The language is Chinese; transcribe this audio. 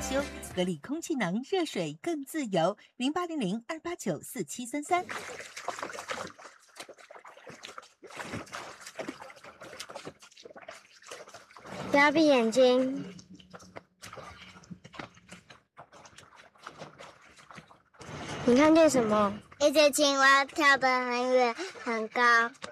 修，格力空气囊热水更自由，0800-289-4733。 不要闭眼睛。你看见什么？ 一只青蛙跳得很远很高。